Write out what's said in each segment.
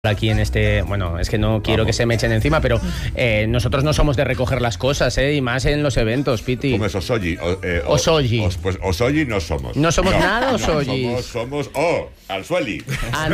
Aquí en este, bueno, es que no quiero que se me echen encima, pero nosotros no somos de recoger las cosas, y más en los eventos, Piti. ¿Cómo es Osoji? Osoji. Pues Osoji no somos. No somos nada Osoji. Somos Alsueli.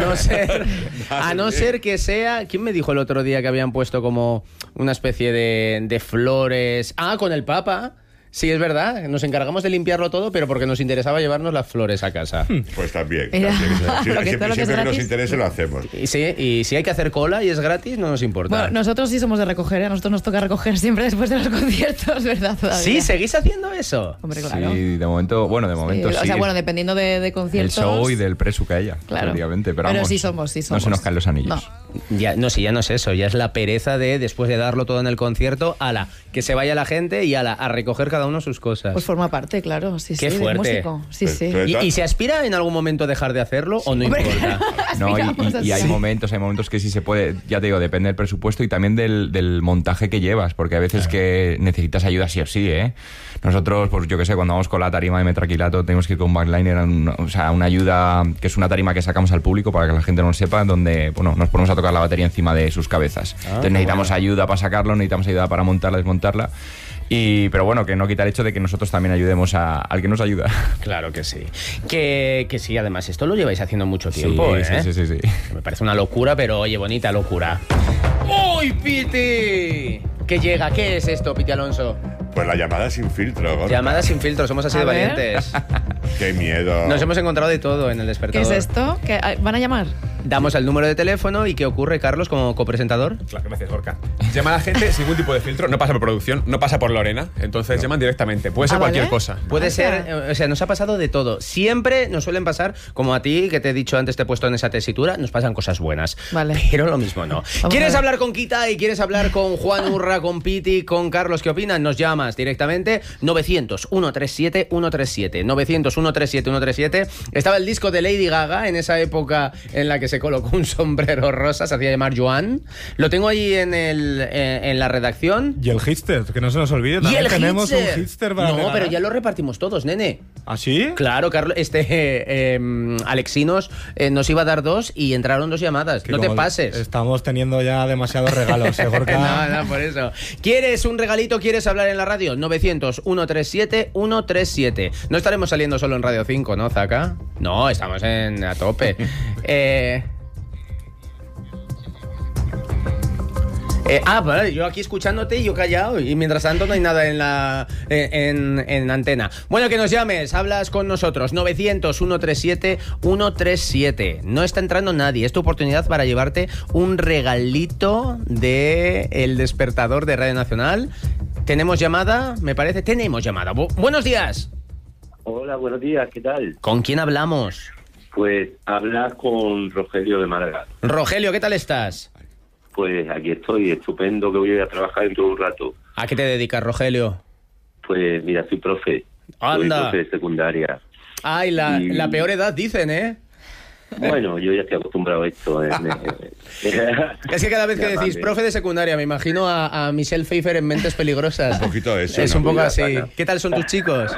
A no ser que sea... ¿Quién me dijo el otro día que habían puesto como una especie de flores? Con el Papa. Sí, es verdad, nos encargamos de limpiarlo todo, pero porque nos interesaba llevarnos las flores a casa. Pues también. Siempre que nos interese lo hacemos. Y si hay que hacer cola y es gratis, no nos importa. Bueno, nosotros sí somos de recoger, a nosotros nos toca recoger siempre después de los conciertos, ¿verdad? Todavía. ¿Sí? ¿Seguís haciendo eso? Hombre, claro. Sí, de momento sí. O sea, bueno, dependiendo de conciertos... El show y del precio que haya, claro. prácticamente. Pero vamos, sí somos. No se nos caen los anillos. No. Ya no es eso, ya es la pereza de, después de darlo todo en el concierto, que se vaya la gente y a recoger cada uno sus cosas. Pues forma parte, claro. Qué fuerte. De músico. Sí. ¿Y se aspira en algún momento dejar de hacerlo o no importa? No, y hay momentos que sí se puede, ya te digo, depende del presupuesto y también del montaje que llevas, porque a veces que necesitas ayuda sí o sí, ¿eh? Nosotros, pues yo qué sé, cuando vamos con la tarima de Metraquilato tenemos que ir con backliner, una ayuda que es una tarima que sacamos al público para que la gente no lo sepa, donde nos ponemos a tocar la batería encima de sus cabezas. Entonces necesitamos ayuda para sacarlo, necesitamos ayuda para montarla, desmontarla. Pero bueno, que no quita el hecho de que nosotros también ayudemos al que nos ayuda. Claro que sí. Que sí, además, esto lo lleváis haciendo mucho tiempo, Sí. Me parece una locura, pero oye, bonita locura. ¡Uy, Piti! ¿Qué llega? ¿Qué es esto, Piti Alonso? Pues la llamada sin filtro, Gorka. Llamada sin filtro, somos así de valientes. ¡Qué miedo! Nos hemos encontrado de todo en el despertador. ¿Qué es esto? ¿Qué, ¿van a llamar? Damos el número de teléfono y ¿qué ocurre, Carlos, como copresentador? Claro que me haces, Gorka. Llama a la gente sin ningún tipo de filtro, no pasa por producción, no pasa por Lorena, entonces llaman directamente. Puede ser cualquier cosa. Puede ser, o sea, nos ha pasado de todo. Siempre nos suelen pasar, como a ti, que te he dicho antes, te he puesto en esa tesitura, nos pasan cosas buenas. Vale. Pero lo mismo no. ¿Quieres hablar con Kita y quieres hablar con Juan Urra, con Piti, con Carlos? ¿Qué opinan? Nos llamas directamente 900-137-137. 900-137-137. Estaba el disco de Lady Gaga en esa época en la que se colocó un sombrero rosa, se hacía llamar Joan. Lo tengo ahí en la redacción. Y el hipster, que no se nos olvide. ¿Y el tenemos hipster? un hipster para No, regalar. pero ya lo repartimos todos, nene. ¿Ah, sí? Claro, Carlos, Alexinos nos iba a dar 2 y entraron 2 llamadas. Que no te como pases. Estamos teniendo ya demasiados regalos, Gorka. No, por eso. ¿Quieres un regalito? ¿Quieres hablar en la radio? 900-137-137. No estaremos saliendo solo en Radio 5, ¿no, Zaka? No, estamos a tope. Vale, yo aquí escuchándote y yo callado y mientras tanto no hay nada en antena. Bueno, que nos llames, hablas con nosotros 900-137-137. No está entrando nadie, es tu oportunidad para llevarte un regalito de El Despertador de Radio Nacional. ¿Tenemos llamada? Me parece, tenemos llamada. Buenos días. Hola, buenos días, ¿qué tal? ¿Con quién hablamos? Pues hablas con Rogelio de Málaga. Rogelio, ¿qué tal estás? Pues aquí estoy, estupendo, que voy a trabajar dentro de un rato. ¿A qué te dedicas, Rogelio? Pues mira, soy profe. ¡Anda! Soy profe de secundaria. Ay, la peor edad, dicen, ¿eh? Bueno, yo ya estoy acostumbrado a esto. Es que cada vez que decís profe de secundaria, me imagino a Michelle Pfeiffer en Mentes Peligrosas. Un poquito eso. Es un poco así. Sana. ¿Qué tal son tus chicos?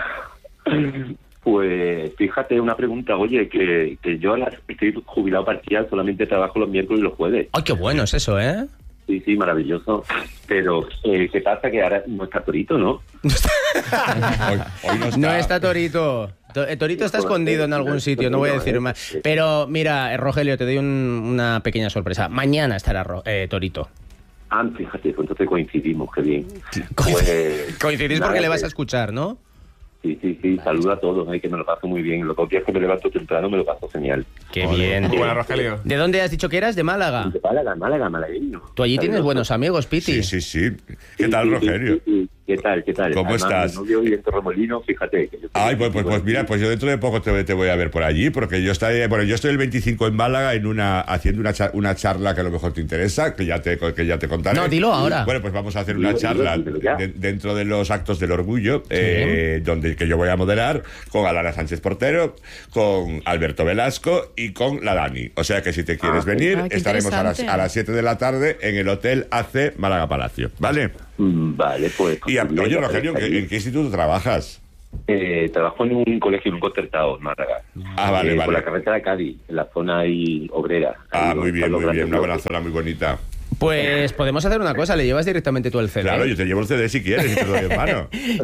Pues fíjate, una pregunta, oye, que yo estoy jubilado parcial, solamente trabajo los miércoles y los jueves. ¡Ay, qué bueno es eso, eh! Sí, maravilloso. Pero, ¿qué pasa? Que ahora no está Torito, ¿no? Hoy no está Torito. Torito está escondido en algún sitio, no voy a decir más. Pero mira, Rogelio, te doy una pequeña sorpresa. Mañana estará Torito. Fíjate, pues entonces coincidimos, qué bien. Coincidís porque le vas a escuchar, ¿no? Sí, saluda a todos, que me lo paso muy bien. Los 2 días que me levanto temprano me lo paso genial. Qué bien. Muy buena, Rogelio. ¿De dónde has dicho que eras? ¿De Málaga? De Málaga, malagueño. Tú allí tienes buenos amigos, Piti. Sí. ¿Qué tal, Rogelio? Sí. ¿Qué tal? ¿Cómo estás? Mi novio vive en Torremolinos, fíjate. Que yo pues mira, pues yo dentro de poco te voy a ver por allí, porque yo estoy el 25 en Málaga haciendo una charla que a lo mejor te interesa, que ya te contaré. No, dilo ahora. Bueno, pues vamos a hacer una charla dentro de los actos del orgullo, donde que yo voy a moderar con Alana Sánchez Portero, con Alberto Velasco y con la Dani. O sea que si te quieres venir, estaremos a las 7 de la tarde en el Hotel AC Málaga Palacio, ¿vale? Vale, pues... Y oye, Rogelio, ¿en qué instituto trabajas? Trabajo en un colegio, en un concertado en Málaga. Vale. Por la carretera de Cádiz, en la zona ahí obrera. Muy bien. Una buena zona muy bonita. Pues podemos hacer una cosa, le llevas directamente tú el CD. Claro, yo te llevo el CD si quieres y te lo doy en mano.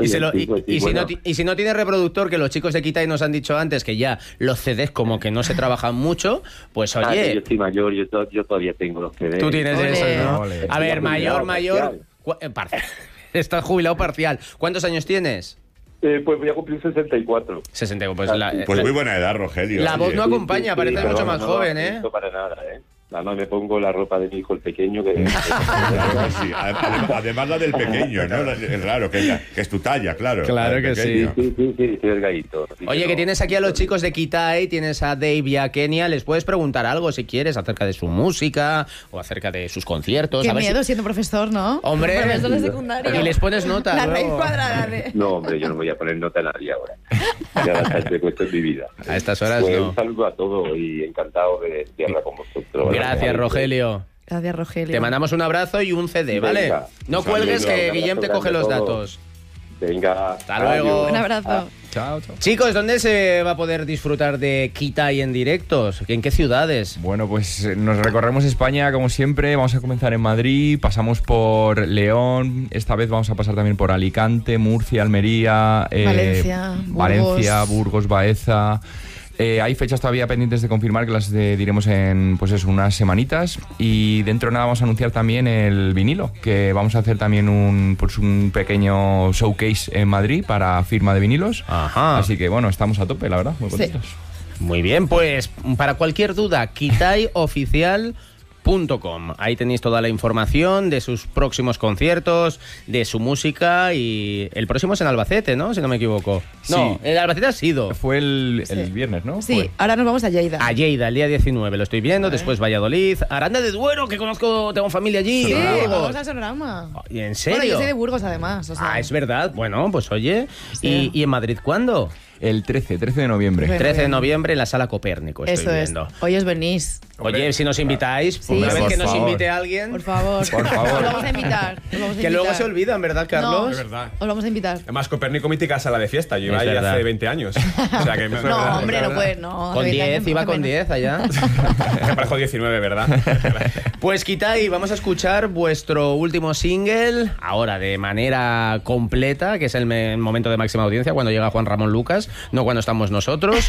Y si no tiene reproductor, que los chicos de Kitai nos han dicho antes que ya los CDs como que no se trabajan mucho, pues oye... Yo estoy mayor, yo todavía tengo los CDs. Tú tienes eso, ¿no? Ole. A ver, mayor... Parcial. Estás jubilado parcial. ¿Cuántos años tienes? Pues voy a cumplir 64. 60, Pues muy buena edad, Rogelio. La voz no acompaña, pareces pero mucho más joven, ¿eh? No para nada, ¿eh? Además me pongo la ropa de mi hijo el pequeño que... Claro, sí. Además la del pequeño, ¿no? Claro, que es tu talla, claro. Claro que sí. Sí, estoy delgadito. Oye, que tienes aquí a los chicos de Kitai, tienes a Dave y a Kenia, les puedes preguntar algo si quieres acerca de su música o acerca de sus conciertos. Qué a ver miedo siendo profesor, ¿no? Hombre, profesor de secundaria. Y les pones nota. La raíz luego. cuadrada de... No, hombre, yo no voy a poner nota a nadie ahora. Ya bastante puesto en mi vida. A estas horas Pues no. un saludo a todos y encantado de hablar con vosotros. Gracias, Rogelio. Gracias, Rogelio. Te mandamos un abrazo y un CD, ¿vale? Venga, No un cuelgues, saludo, que un Guillem te abrazo coge los grande a datos. Venga. Hasta luego. Un abrazo. Chao. Chicos, ¿dónde se va a poder disfrutar de Kitai en directos? ¿En qué ciudades? Bueno, pues nos recorremos España como siempre. Vamos a comenzar en Madrid, pasamos por León, esta vez vamos a pasar también por Alicante, Murcia, Almería, Valencia, Burgos, Baeza. Hay fechas todavía pendientes de confirmar que las diremos en pues eso, unas semanitas, y dentro de nada vamos a anunciar también el vinilo, que vamos a hacer también un pequeño showcase en Madrid para firma de vinilos. Ajá. Así que bueno, estamos a tope, la verdad, muy contentos. Muy bien, pues para cualquier duda, kitaiOficial.com. Ahí tenéis toda la información de sus próximos conciertos, de su música, y el próximo es en Albacete, ¿no? Si no me equivoco. No, Sí. el Albacete ha sido. Fue el viernes, ¿no? Sí, ahora nos vamos a Lleida. A Lleida, el día 19, lo estoy viendo, después Valladolid, Aranda de Duero, que conozco, tengo familia allí. Sí, Burgos. vamos al Sonorama. ¿Y en serio? Bueno, yo soy de Burgos, además. O sea, Es verdad. Bueno, pues oye. Sí. ¿Y en Madrid cuándo? El 13 de noviembre. 13 de noviembre en la Sala Copérnico, estoy eso es. viendo. Hoy os venís. Oye, si nos invitáis, Sí, una vez por que nos favor. invite alguien, Por favor. Por favor. Os vamos a invitar. os vamos a que luego invitar. se olvidan, ¿verdad, Carlos? Es verdad. Os vamos a invitar. Además, Copérnico, mítica sala de fiesta. Yo iba Es ahí verdad. hace 20 años. O sea que No, hombre, no puedes, no. Con hace 20 10, años, iba más o con menos. 10 allá. Me parejo 19, ¿verdad? Pues Kitai, vamos a escuchar vuestro último single, ahora de manera completa, que es el momento de máxima audiencia, cuando llega Juan Ramón Lucas, no cuando estamos nosotros.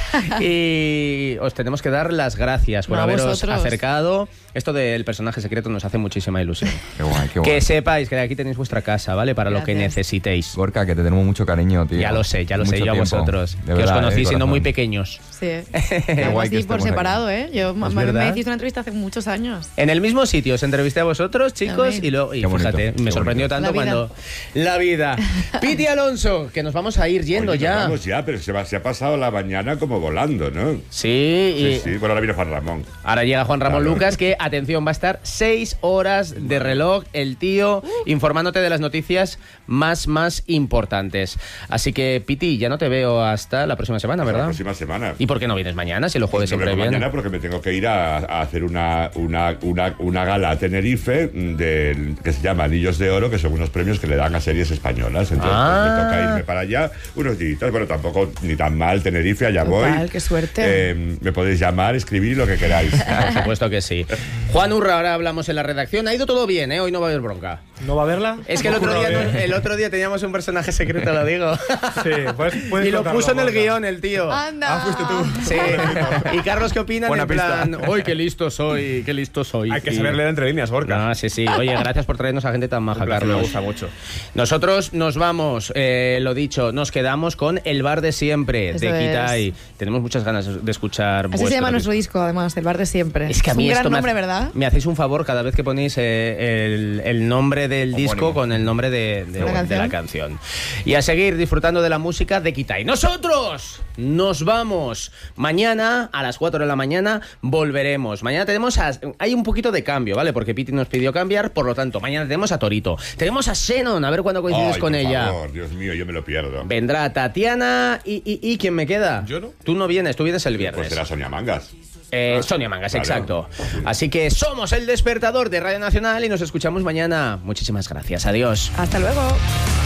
Y os tenemos que dar las gracias por No, a haberos vosotros. acercado. Esto del personaje secreto nos hace muchísima ilusión. Qué guay, qué guay. Que sepáis que aquí tenéis vuestra casa, ¿vale? Para lo que Gracias. necesitéis. Gorka, que te tenemos mucho cariño, tío. Ya lo sé, Mucho yo a tiempo. vosotros. De Que os verdad, conocí siendo corazón. muy pequeños. Sí. Qué Algo guay que así por estemos aquí. separado, ¿eh? Yo ¿Es me verdad? hiciste una entrevista hace muchos años. En el mismo sitio os entrevisté a vosotros, chicos, Amén. y luego, y Qué bonito, fíjate, qué me sorprendió bonito. tanto La vida. cuando... La vida. Piti Alonso, que nos vamos a ir yendo Oye, nos ya. vamos ya, pero se ha pasado la mañana como volando, ¿no? Sí, y Sí. Bueno, ahora viene Juan Ramón. ahora llega Juan Ramón Claro. Lucas, que, atención, va a estar 6 horas de reloj, el tío, informándote de las noticias más importantes. Así que, Piti, ya no te veo hasta la próxima semana, La ¿verdad? próxima semana. ¿Y por qué no vienes mañana, si los jueves No siempre vengo vienen? mañana porque me tengo que ir a hacer una gala a Tenerife que se llama Anillos de Oro, que son unos premios que le dan a series españolas. Entonces pues, me toca irme para allá unos días. Bueno, tampoco ni tan mal Tenerife, allá Total, voy. qué suerte. Me podéis llamar, escribir lo que queráis. Por supuesto que sí. Juan Urra, ahora hablamos en la redacción. Ha ido todo bien, ¿eh? Hoy no va a haber bronca. ¿No va a verla? Es que el otro día teníamos un personaje secreto, lo digo. Sí, puedes Y lo contarlo, puso en el Gorka. guión el tío. ¡Anda! fuiste tú. Sí. Y Carlos, ¿qué opinan? Buena En plan, uy, qué listo soy, qué listo soy. Hay que Y- saber leer entre líneas, Gorka. No, sí, sí. Oye, gracias por traernos a gente tan maja, Un placer, Carlos. me gusta mucho. Nosotros nos vamos, lo dicho, nos quedamos con El Bar de Siempre, Eso de es. Kitai. Tenemos muchas ganas de escuchar Así se llama vuestro nuestro disco. disco, además, El Bar de Siempre. Es que a mí un esto gran me nombre, hace- ¿verdad? Me hacéis un favor cada vez que ponéis el nombre del disco con el nombre de canción? la canción. Y a seguir disfrutando de la música de Kitai. Nosotros nos vamos. Mañana a las 4 de la mañana volveremos. Mañana tenemos hay un poquito de cambio, ¿vale? Porque Piti nos pidió cambiar, por lo tanto, mañana tenemos a Torito. Tenemos a Shannon, a ver cuándo coincides Ay, con por ella. favor, Dios mío, yo me lo pierdo. Vendrá Tatiana y ¿quién me queda? ¿Yo no? Tú no vienes, tú vienes el viernes. Pues será Sonia Mangas. Sonia Mangas, Claro. exacto. Así que somos el despertador de Radio Nacional y nos escuchamos mañana. Muchísimas gracias. Adiós. Hasta luego.